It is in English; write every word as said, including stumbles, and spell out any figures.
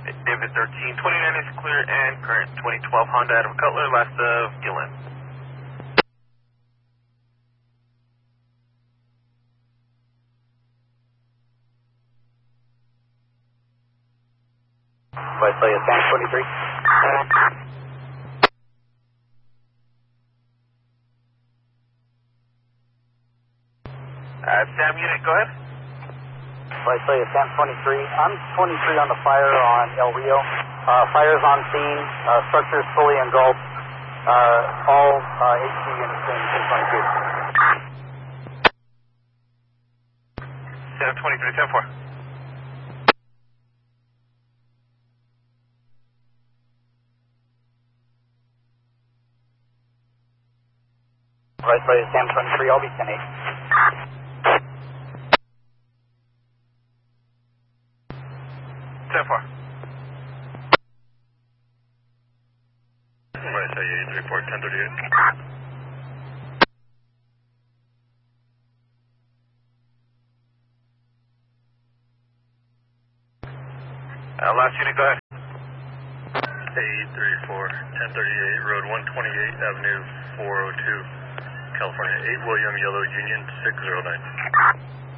David thirteen twenty-nine is clear and current twenty twelve Honda Adam Cutler, last of Gillen. Visalia Sam twenty-three. Uh, Sam unit, go ahead. Visalia Sam twenty-three. I'm twenty-three on the fire on El Rio. Uh, fire's on scene. Uh, structure's fully engulfed. Uh, all uh, H C units in ten twenty-two. Sam twenty-three, ten four. Visalia Sam twenty-three, I'll be ten eight. ten four. Visalia eight three four, ten thirty-eight. Uh, last unit, go ahead. eight three four, ten thirty-eight, Road one twenty-eight, Avenue four oh two, California, eight William Yellow Union, six zero nine.